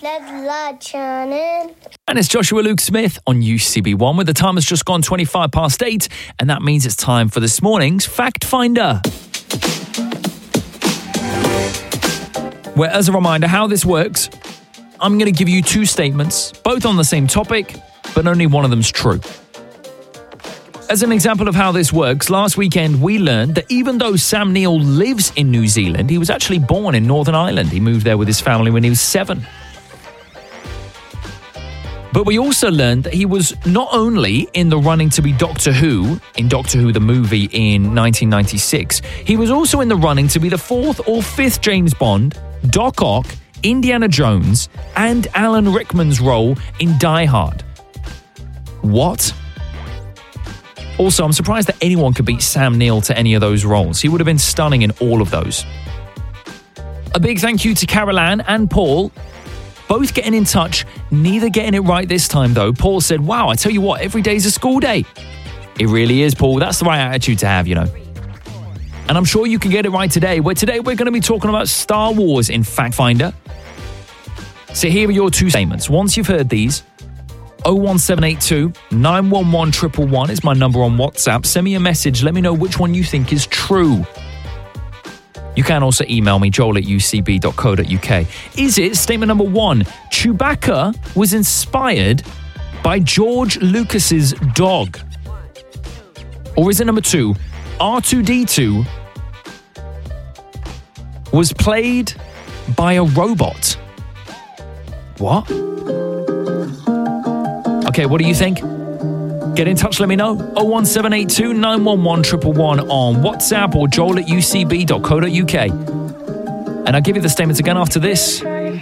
Let's churning. And it's Joshua Luke Smith on UCB1, where the time has just gone 25 past 8, and that means it's time for this morning's Fact Finder. Where, as a reminder, how this works, I'm going to give you two statements, both on the same topic, but only one of them's true. As an example of how this works, last weekend we learned that even though Sam Neill lives in New Zealand, he was actually born in Northern Ireland. He moved there with his family when he was 7. But we also learned that he was not only in the running to be Doctor Who, in Doctor Who the movie in 1996, he was also in the running to be the 4th or 5th James Bond, Doc Ock, Indiana Jones, and Alan Rickman's role in Die Hard. What? Also, I'm surprised that anyone could beat Sam Neill to any of those roles. He would have been stunning in all of those. A big thank you to Carol Ann and Paul, both getting in touch, neither getting it right this time though. Paul said, wow, I tell you what, every day's a school day. It really is, Paul. That's the right attitude to have, you know. And I'm sure you can get it right today, where today we're going to be talking about Star Wars in Fact Finder. So here are your two statements. Once you've heard these, 01782 911 111 is my number on WhatsApp. Send me a message. Let me know which one you think is true. You can also email me, joel@ucb.co.uk. Is it statement number 1? Chewbacca was inspired by George Lucas's dog? Or is it number 2? R2-D2 was played by a robot? What? Okay, what do you think? Get in touch, let me know. 01782 911 111 on WhatsApp or joel@ucb.co.uk. And I'll give you the statements again after this.